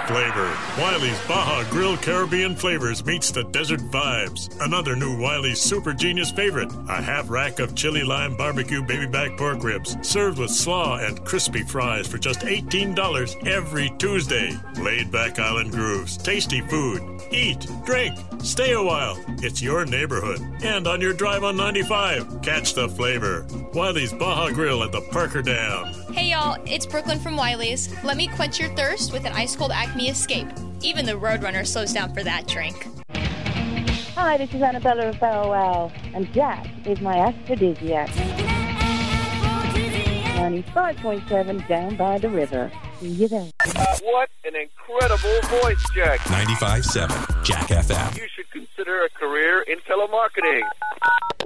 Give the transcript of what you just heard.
flavor. Wiley's Baja Grill Caribbean Flavors meets the desert vibes. Another new Wiley's Super Genius favorite. A half rack of chili lime barbecue baby back pork ribs served with slaw and crispy fries for just $18 every Tuesday. Laid back island grooves, tasty food. Eat, drink, stay a while. It's your neighborhood. And on your drive on 95, catch the flavor. Wiley's Baja Grill at the Parker Dam. Hey y'all, it's Brooklyn from Wiley's. Let me quench your thirst with an ice-cold Acme Escape. Even the Roadrunner slows down for that drink. Hi, this is Annabella of Bow Wow, and Jack is my aphrodisiac. 95.7 down by the river. See you there. What an incredible voice, Jack. 95.7 Jack FM. You should consider a career in telemarketing.